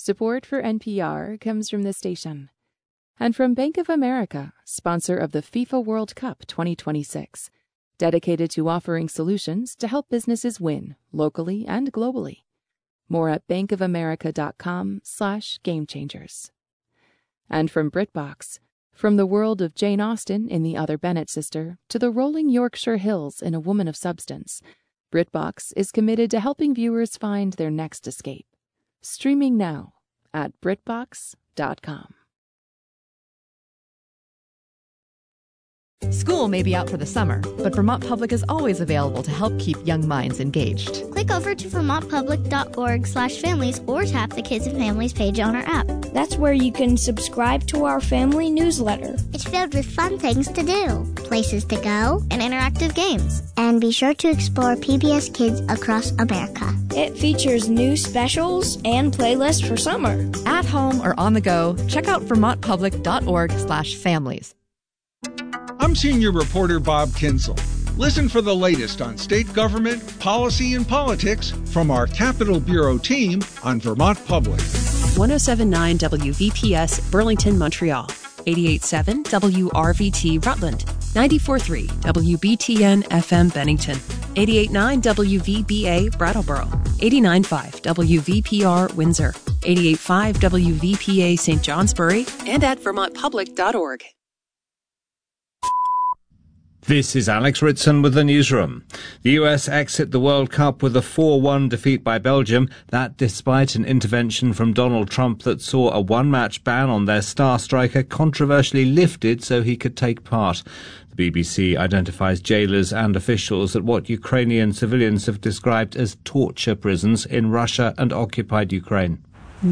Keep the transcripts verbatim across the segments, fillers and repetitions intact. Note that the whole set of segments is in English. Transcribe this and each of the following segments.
Support for N P R comes from this station. And from Bank of America, sponsor of the FIFA World Cup twenty twenty-six, dedicated to offering solutions to help businesses win locally and globally. More at bankofamerica.com slash game changers. And from BritBox, from the world of Jane Austen in The Other Bennet Sister to the rolling Yorkshire Hills in A Woman of Substance, BritBox is committed to helping viewers find their next escape. Streaming now at britbox dot com. School may be out for the summer, but Vermont Public is always available to help keep young minds engaged. Click over to vermontpublic.org slash families or tap the Kids and Families page on our app. That's where you can subscribe to our family newsletter. It's filled with fun things to do, places to go, and interactive games. And be sure to explore P B S Kids across America. It features new specials and playlists for summer. At home or on the go, check out vermontpublic.org slash families. I'm Senior Reporter Bob Kinsel. Listen for the latest on state government, policy, and politics from our Capitol Bureau team on Vermont Public. one oh seven point nine W V P S Burlington, Montreal. eighty-eight point seven W R V T Rutland. ninety-four point three W B T N F M Bennington. eighty-eight point nine W V B A Brattleboro. eighty-nine point five W V P R Windsor. eighty-eight point five W V P A Saint Johnsbury. And at vermont public dot org. This is Alex Ritson with the newsroom. The U S exit the World Cup with a four one defeat by Belgium, that despite an intervention from Donald Trump that saw a one-match ban on their star striker controversially lifted so he could take part. The B B C identifies jailers and officials at what Ukrainian civilians have described as torture prisons in Russia and occupied Ukraine.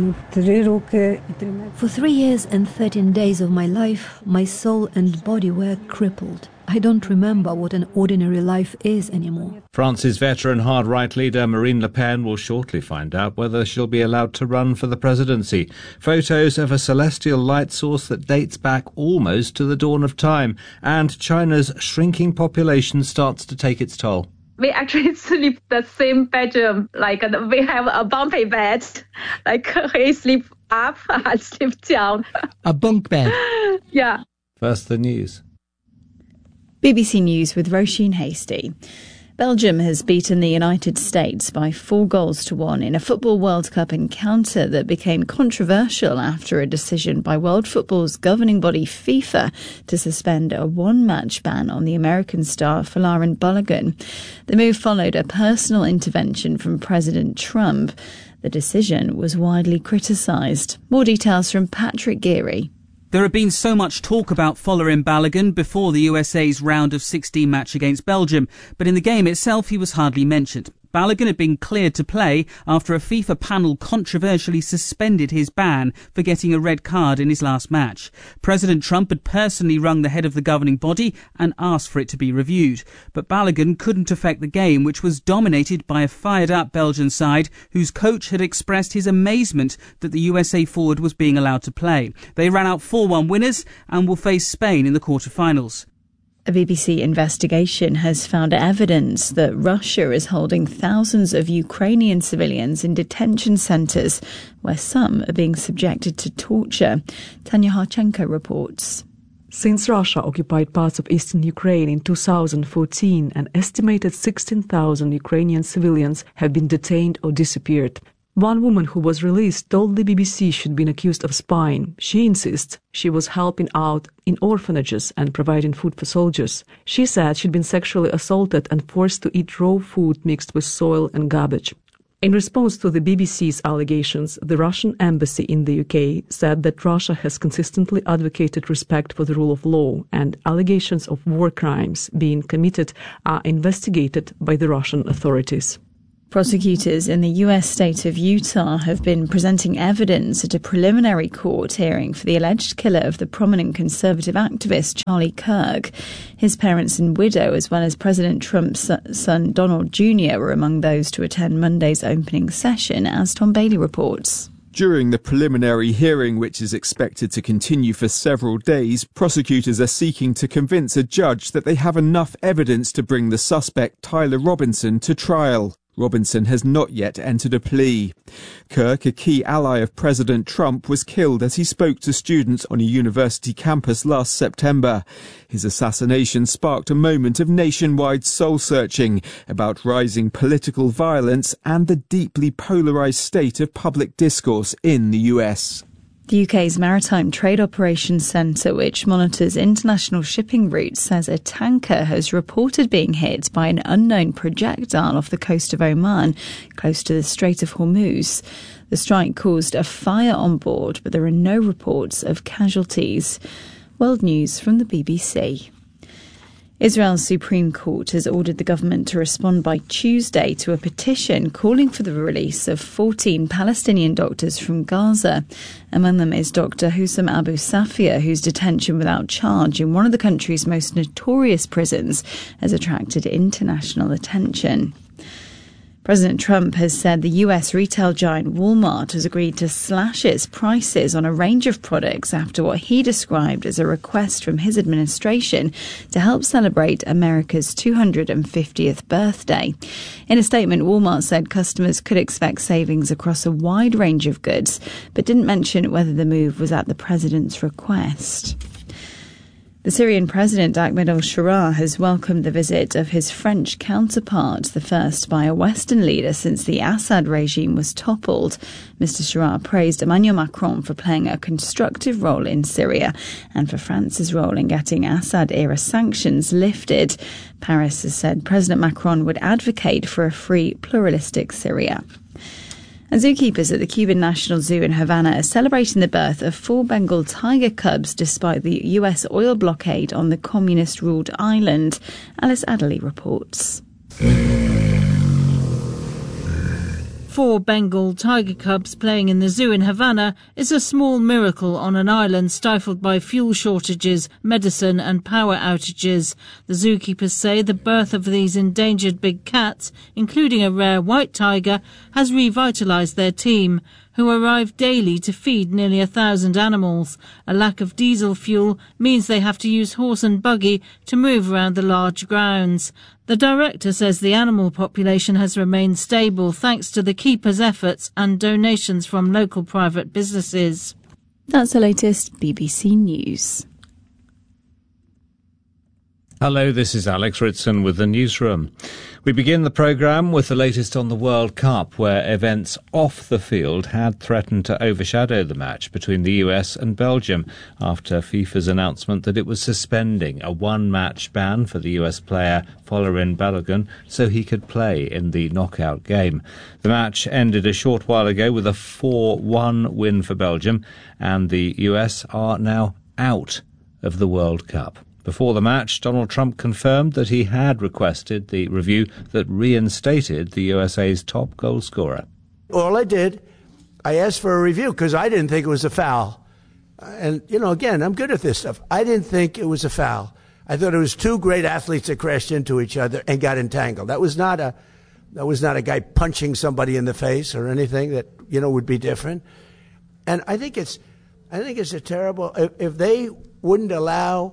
For three years and thirteen days of my life, my soul and body were crippled. I don't remember what an ordinary life is anymore. France's veteran hard-right leader Marine Le Pen will shortly find out whether she'll be allowed to run for the presidency. Photos of a celestial light source that dates back almost to the dawn of time, and China's shrinking population starts to take its toll. We actually sleep the same bedroom, like we have a bumpy bed, like he sleep up and sleep down. A bunk bed? Yeah. First the news. B B C News with Roisin Hasty. Belgium has beaten the United States by four goals to one in a Football World Cup encounter that became controversial after a decision by World Football's governing body FIFA to suspend a one-match ban on the American star Folarin Balogun. The move followed a personal intervention from President Trump. The decision was widely criticised. More details from Patrick Geary. There had been so much talk about Folarin Balogun before the U S A's round of sixteen match against Belgium, but in the game itself he was hardly mentioned. Balogun had been cleared to play after a FIFA panel controversially suspended his ban for getting a red card in his last match. President Trump had personally rung the head of the governing body and asked for it to be reviewed. But Balogun couldn't affect the game, which was dominated by a fired-up Belgian side whose coach had expressed his amazement that the U S A forward was being allowed to play. They ran out four one winners and will face Spain in the quarter-finals. A B B C investigation has found evidence that Russia is holding thousands of Ukrainian civilians in detention centres, where some are being subjected to torture. Tanya Harchenko reports. Since Russia occupied parts of eastern Ukraine in two thousand fourteen, an estimated sixteen thousand Ukrainian civilians have been detained or disappeared. One woman who was released told the B B C she'd been accused of spying. She insists she was helping out in orphanages and providing food for soldiers. She said she'd been sexually assaulted and forced to eat raw food mixed with soil and garbage. In response to the B B C's allegations, the Russian embassy in the U K said that Russia has consistently advocated respect for the rule of law, and allegations of war crimes being committed are investigated by the Russian authorities. Prosecutors in the U S state of Utah have been presenting evidence at a preliminary court hearing for the alleged killer of the prominent conservative activist Charlie Kirk. His parents and widow, as well as President Trump's son Donald Junior, were among those to attend Monday's opening session, as Tom Bailey reports. During the preliminary hearing, which is expected to continue for several days, prosecutors are seeking to convince a judge that they have enough evidence to bring the suspect Tyler Robinson to trial. Robinson has not yet entered a plea. Kirk, a key ally of President Trump, was killed as he spoke to students on a university campus last September. His assassination sparked a moment of nationwide soul-searching about rising political violence and the deeply polarised state of public discourse in the U S. The U K's Maritime Trade Operations Centre, which monitors international shipping routes, says a tanker has reported being hit by an unknown projectile off the coast of Oman, close to the Strait of Hormuz. The strike caused a fire on board, but there are no reports of casualties. World News from the B B C. Israel's Supreme Court has ordered the government to respond by Tuesday to a petition calling for the release of fourteen Palestinian doctors from Gaza. Among them is Doctor Hussam Abu Safia, whose detention without charge in one of the country's most notorious prisons has attracted international attention. President Trump has said the U S retail giant Walmart has agreed to slash its prices on a range of products after what he described as a request from his administration to help celebrate America's two hundred fiftieth birthday. In a statement, Walmart said customers could expect savings across a wide range of goods, but didn't mention whether the move was at the president's request. The Syrian President Ahmed al-Sharaa has welcomed the visit of his French counterpart, the first by a Western leader since the Assad regime was toppled. Mister Sharaa praised Emmanuel Macron for playing a constructive role in Syria and for France's role in getting Assad-era sanctions lifted. Paris has said President Macron would advocate for a free, pluralistic Syria. And zookeepers at the Cuban National Zoo in Havana are celebrating the birth of four Bengal tiger cubs despite the U S oil blockade on the communist-ruled island. Alice Adderley reports. Four Bengal tiger cubs playing in the zoo in Havana is a small miracle on an island stifled by fuel shortages, medicine and power outages. The zookeepers say the birth of these endangered big cats, including a rare white tiger, has revitalised their team, who arrive daily to feed nearly a thousand animals. A lack of diesel fuel means they have to use horse and buggy to move around the large grounds. The director says the animal population has remained stable thanks to the keepers' efforts and donations from local private businesses. That's the latest B B C News. Hello, this is Alex Ritson with the Newsroom. We begin the programme with the latest on the World Cup, where events off the field had threatened to overshadow the match between the U S and Belgium after FIFA's announcement that it was suspending a one-match ban for the U S player Folarin Balogun so he could play in the knockout game. The match ended a short while ago with a four one win for Belgium, and the U S are now out of the World Cup. Before the match, Donald Trump confirmed that he had requested the review that reinstated the U S A's top goal scorer. All I did, I asked for a review because I didn't think it was a foul. And, you know, again, I'm good at this stuff. I didn't think it was a foul. I thought it was two great athletes that crashed into each other and got entangled. That was not a, that was not a guy punching somebody in the face or anything that, you know, would be different. And I think it's, I think it's a terrible, if, if they wouldn't allow,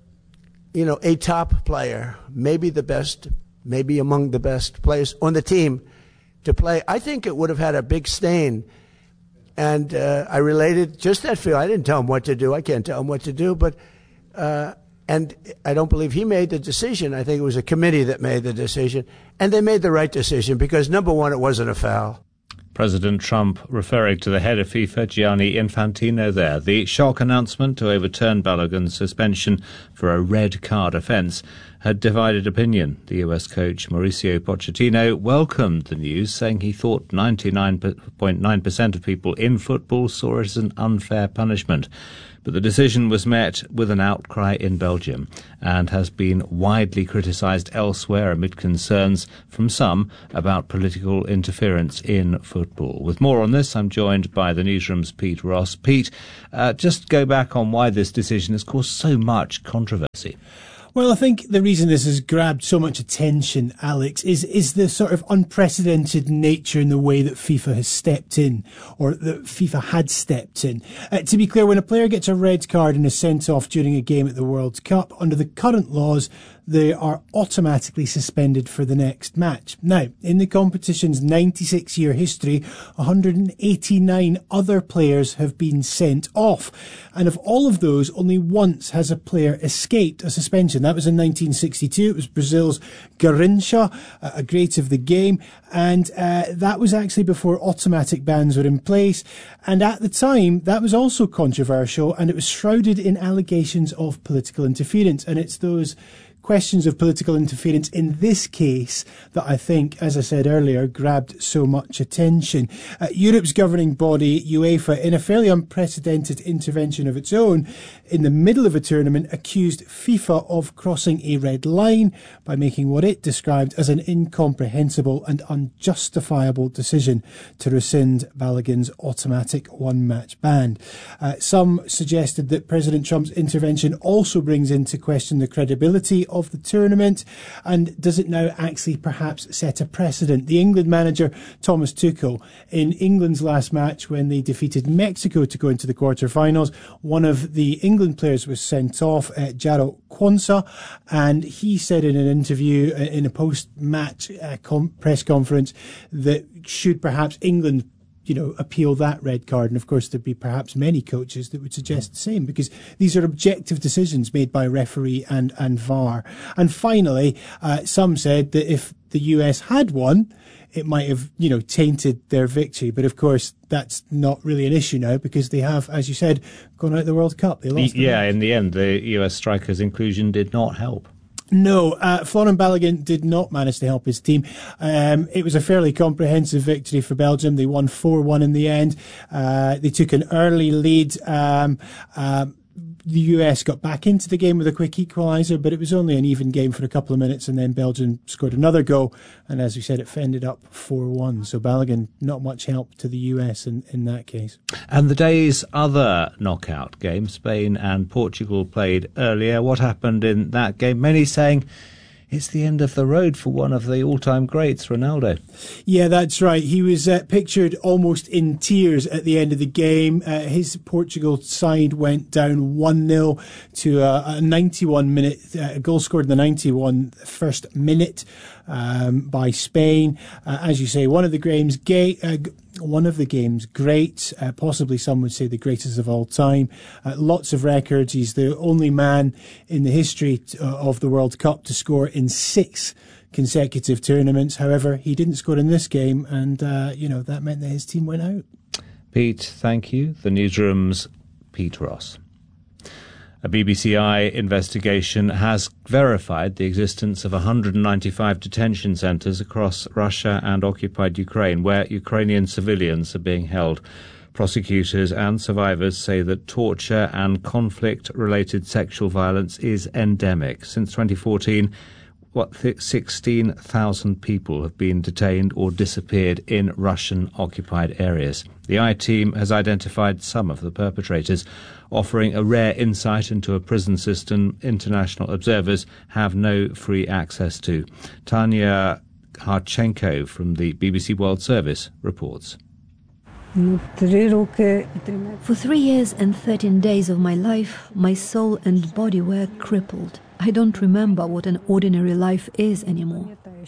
you know, a top player, maybe the best, maybe among the best players on the team to play, I think it would have had a big stain. And uh, I related just that feel. I didn't tell him what to do. I can't tell him what to do. But uh, and I don't believe he made the decision. I think it was a committee that made the decision. And they made the right decision because, number one, it wasn't a foul. President Trump referring to the head of FIFA, Gianni Infantino there. The shock announcement to overturn Balogun's suspension for a red card offence had divided opinion. The U S coach Mauricio Pochettino welcomed the news, saying he thought ninety-nine point nine percent of people in football saw it as an unfair punishment. But the decision was met with an outcry in Belgium and has been widely criticised elsewhere amid concerns from some about political interference in football. With more on this, I'm joined by the Newsroom's Pete Ross. Pete, uh, just go back on why this decision has caused so much controversy. Well, I think the reason this has grabbed so much attention, Alex, is is the sort of unprecedented nature in the way that FIFA has stepped in, or that FIFA had stepped in. Uh, to be clear, when a player gets a red card and is sent off during a game at the World Cup, under the current laws, they are automatically suspended for the next match. Now, in the competition's ninety-six year history, one hundred eighty-nine other players have been sent off. And of all of those, only once has a player escaped a suspension. That was in nineteen sixty-two. It was Brazil's Garrincha, a great of the game. And uh, that was actually before automatic bans were in place. And at the time, that was also controversial, and it was shrouded in allegations of political interference. And it's those questions of political interference in this case that I think, as I said earlier, grabbed so much attention. Uh, Europe's governing body, UEFA, in a fairly unprecedented intervention of its own, in the middle of a tournament, accused FIFA of crossing a red line by making what it described as an incomprehensible and unjustifiable decision to rescind Balogun's automatic one-match ban. Uh, some suggested that President Trump's intervention also brings into question the credibility of the tournament, and does it now actually perhaps set a precedent? The England manager Thomas Tuchel, in England's last match when they defeated Mexico to go into the quarter-finals, one of the England players was sent off, uh, Jarrell Quansah, and he said in an interview uh, in a post-match uh, com- press conference that should perhaps England you know, appeal that red card. And of course, there'd be perhaps many coaches that would suggest the same, because these are objective decisions made by referee and, and V A R. And finally, uh, some said that if the U S had won, it might have, you know, tainted their victory. But of course, that's not really an issue now, because they have, as you said, gone out of the World Cup. They lost. Yeah, in the end, the U S striker's inclusion did not help. No, uh, Florent Balogun did not manage to help his team. Um, it was a fairly comprehensive victory for Belgium. They won four one in the end. Uh, they took an early lead. Um, um, the U S got back into the game with a quick equaliser, but it was only an even game for a couple of minutes, and then Belgium scored another goal. And as we said, it ended up four one. So Balogun, not much help to the U S in, in that case. And the day's other knockout game, Spain and Portugal, played earlier. What happened in that game? Many saying it's the end of the road for one of the all-time greats, Ronaldo. Yeah, that's right. He was uh, pictured almost in tears at the end of the game. Uh, his Portugal side went down one nil to a, a ninety-one minute, uh, a goal scored in the ninety-one first minute um, by Spain. Uh, as you say, one of the game's gay, uh, one of the game's great, uh, possibly some would say the greatest of all time. Uh, lots of records. He's the only man in the history t- uh, of the World Cup to score in six consecutive tournaments. However, he didn't score in this game, and uh, you know that meant that his team went out. Pete, thank you. The newsroom's Pete Ross. A B B C I investigation has verified the existence of one hundred ninety-five detention centres across Russia and occupied Ukraine, where Ukrainian civilians are being held. Prosecutors and survivors say that torture and conflict-related sexual violence is endemic. Since twenty fourteen, what, sixteen thousand people have been detained or disappeared in Russian-occupied areas. The I-Team has identified some of the perpetrators, offering a rare insight into a prison system international observers have no free access to. Tanya Harchenko from the B B C World Service reports. For three years and thirteen days of my life, my soul and body were crippled. I don't remember what an ordinary life is anymore.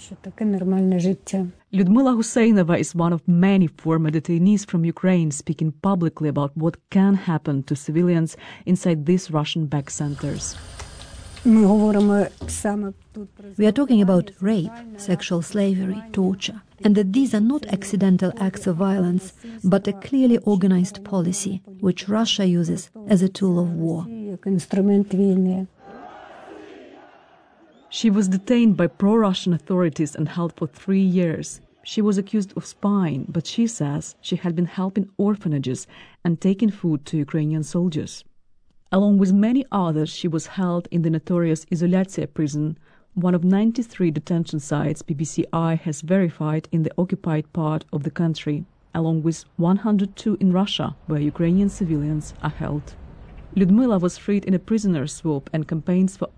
Lyudmila Husseinova is one of many former detainees from Ukraine speaking publicly about what can happen to civilians inside these Russian-backed centers. We are talking about rape, sexual slavery, torture, and that these are not accidental acts of violence, but a clearly organized policy, which Russia uses as a tool of war. She was detained by pro-Russian authorities and held for three years. She was accused of spying, but she says she had been helping orphanages and taking food to Ukrainian soldiers. Along with many others, she was held in the notorious Izolyatsiya prison, one of ninety-three detention sites B B C I has verified in the occupied part of the country, along with one hundred two in Russia, where Ukrainian civilians are held. Lyudmila was freed in a prisoner swap and campaigns for